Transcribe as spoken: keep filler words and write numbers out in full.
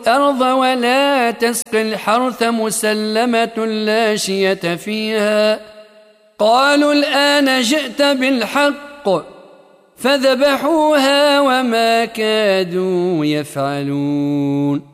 الأرض ولا تسقي الحرث مسلمة لا شية فيها. قالوا الآن جئت بالحق فذبحوها وما كادوا يفعلون.